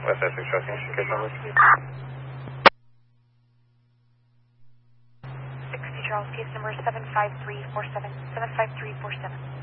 West Essex Trust Communication number. 60 Charles, case number 75347. 75347.